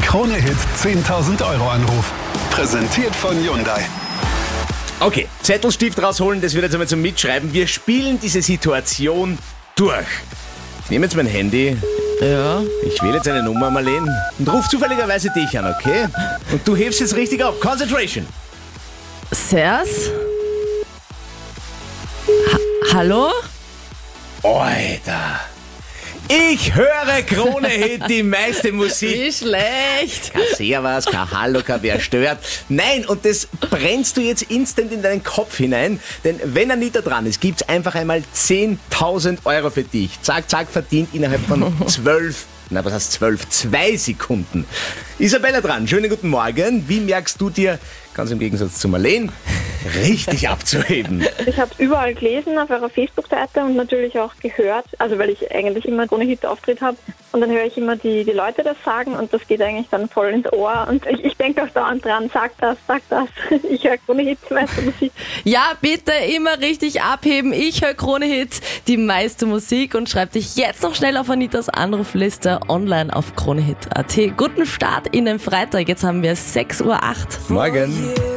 Krone-Hit 10.000 Euro Anruf. Präsentiert von Hyundai. Okay, Zettelstift rausholen, das wird jetzt einmal zum Mitschreiben. Wir spielen diese Situation durch. Ich nehme jetzt mein Handy. Ja. Ich wähle jetzt eine Nummer, Marlene, und ruf zufälligerweise dich an, okay? Und du hebst jetzt richtig ab. Concentration. Sers? Hallo? Alter. Ich höre Krone-Hit, die meiste Musik. Wie schlecht. Kein Servus, kein Hallo, kein wer stört. Nein, und das brennst du jetzt instant in deinen Kopf hinein. Denn wenn Anita dran ist, gibt's einfach einmal 10.000 Euro für dich. Zack, zack, verdient innerhalb von 2 Sekunden. Isabella dran, schönen guten Morgen. Wie merkst du dir, ganz im Gegensatz zu Marlene, richtig abzuheben? Ich habe überall gelesen auf eurer Facebook-Seite und natürlich auch gehört, also weil ich eigentlich immer Krone-Hit-Auftritt habe und dann höre ich immer die Leute das sagen und das geht eigentlich dann voll ins Ohr und ich denke auch dauernd dran, sag das. Ich höre Krone-Hit, die meiste Musik. Ja, bitte immer richtig abheben. Ich höre Krone-Hit, die meiste Musik und schreib dich jetzt noch schnell auf Anitas Anrufliste online auf kronehit.at. Guten Start in den Freitag. Jetzt haben wir 6:08 Uhr. Morgen.